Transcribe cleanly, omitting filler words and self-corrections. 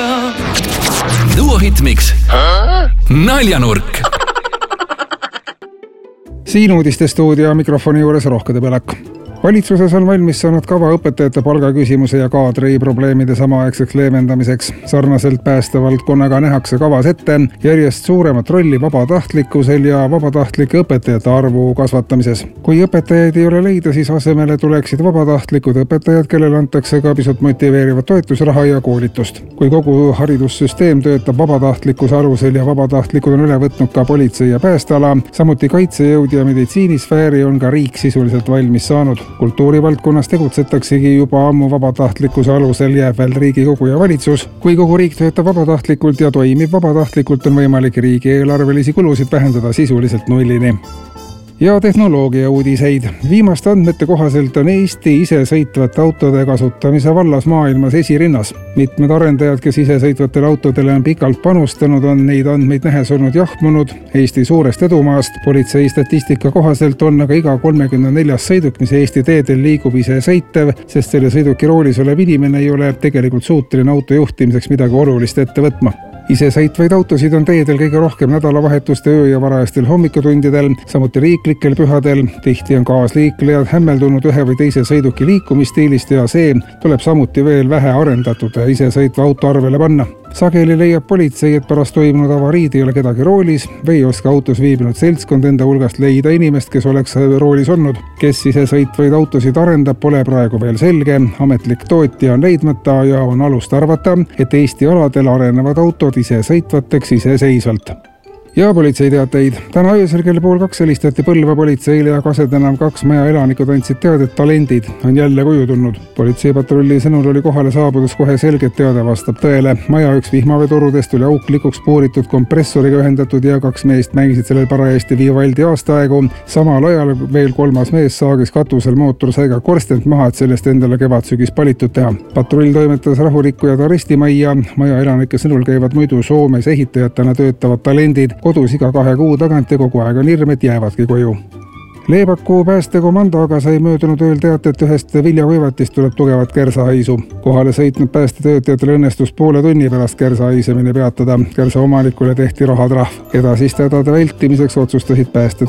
Duohitmix Naljanurk. Siin uudistestuudio mikrofoni juures Rohkede Pelak. Valitsuses on valmis saanud kava õpetajate palgaküsimuse ja kaadri probleemide samaaegseks leevendamiseks. Sarnaselt päästevaldkonnaga nähakse kavas ette järjest suuremat rolli vabatahtlikkusel ja vabatahtlike õpetajate arvu kasvatamises. Kui õpetajaid ei ole leida, siis asemele tuleksid vabatahtlikud õpetajad, kellele antakse ka pisut motiveerivat toetusraha ja koolitust. Kui kogu haridussüsteem töötab vabatahtlikkuse alusel ja vabatahtlikud on üle võtnud ka politsei ja päästeala, samuti kaitsejõud ja meditsiinisfääri, on ka riik sisuliselt valmis saanud. Kultuurivaldkonnas tegutsetaksegi juba ammu vabatahtlikkuse alusel, jääb veel Riigikogu ja valitsus. Kui kogu riik töötab vabatahtlikult ja toimib vabatahtlikult, on võimalik riigieelarvelisi kulusid vähendada sisuliselt nullini. Ja tehnoloogia uudiseid. Viimaste andmete kohaselt on Eesti isesõitvate autode kasutamise vallas maailmas esirinnas. Mitmed arendajad, kes isesõitvatele autodele on pikalt panustanud, on neid andmeid nähes olnud jahmunud Eesti suurest edumaast. Politsei statistika kohaselt on aga iga 34 sõiduk, mis Eesti teedel liigub isesõitev, sest selle sõiduki roolis olev inimene ei ole tegelikult suuteline auto juhtimiseks midagi olulist ette võtma. Isesõitvaid autosid on teedel kõige rohkem nädalavahetuste, öö ja varajastel hommikutundidel, samuti riiklikel pühadel. Tihti on kaasliiklejad hämmeldunud ühe või teise sõiduki liikumistiilist ja see tuleb samuti veel vähe arendatud isesõitva auto arvele panna. Sageli leiab politsei, et pärast toimunud avariid ei ole kedagi roolis või ei oska autos viibinud seltskond enda hulgast leida inimest, kes oleks roolis olnud. Kes isesõitvaid autosid arendab, pole praegu veel selge. Ametlik tootja on leidmata ja on alust arvata, et Eesti aladel arenevad autod isesõitvateks iseseisvalt. Ja politseiteateid. Täna öösel kell 1:30 helistati Põlva politseile ja Kasedanam 2 maja elanikud andsid teadet, talendid on jälle koju tulnud. Politseipatrulli sõnul oli kohale saabudes kohe selget teade, vastab tõele. Maja üks vihmaveetorudest oli auklikuks puuritud kompressoriga ühendatud ja 2 meest mängisid sellel parajasti Vivaldi aastaaegu. Samal ajal veel 3. mees saagis katusel mootorsaiga korstent maha, et sellest endale kevadsügis palitud teha. Patrull toimetas rahurikkujad arestimajja. Maja elanike sõnul käivad muidu Soomes ehitajatena töötavad talendid kodus iga 2 kuu tagant ja kogu aeg on hirm, et jäävadki koju. Leebaku päästekomando aga sai möödunud ööl teatet ühest viljakuivatist tuleb tugevat kärsahaisu. Kohale sõitnud päästetöötajatele õnnestus poole tunni pärast kärsahaisemine peatada. Kärsa omanikule tehti rahatrahv. Edasiste hädade vältimiseks otsustasid pääste